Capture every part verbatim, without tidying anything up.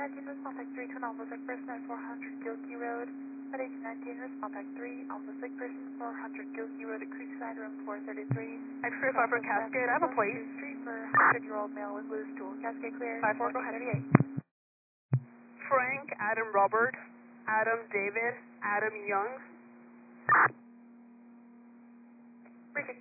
nineteen, response type three to an alpha sick person at four hundred Gilkey Road. At eighteen nineteen, response type three, alpha sick person, four hundred Gilkey Road at Creekside, room four thirty-three. X-ray five for Cascade, I have a plate. Street for one hundred year old male with loose stool. Cascade clear. five four, go ahead. Frank, Adam Robert, Adam David, Adam Young. Briefing.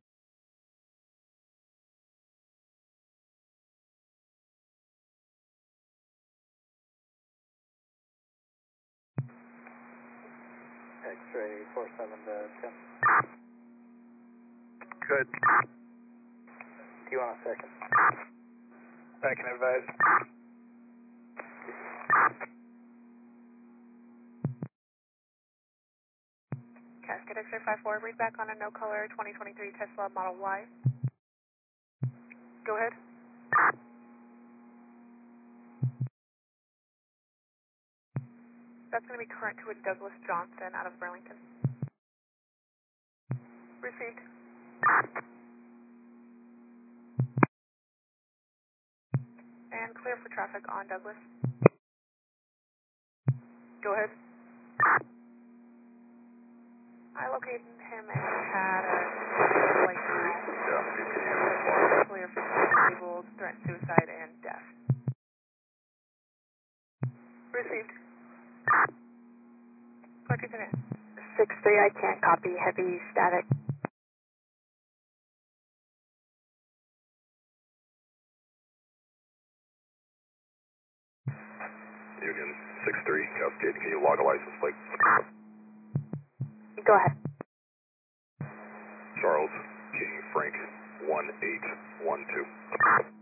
X-ray four seven to ten. Good. Do you want a second? I can advise. Cascade X-ray five four, read back on a no color twenty twenty-three Tesla Model Y. Go ahead. That's going to be current to a Douglas Johnson out of Burlington. Received. And clear for traffic on Douglas. Go ahead. I located him and had a light now. Clear for disabled, threatened suicide, and death. Received. Parking in. six three, I can't copy, heavy static. Union six three, Cascade, can you log a license plate? Go ahead. Charles King Frank one eight one two.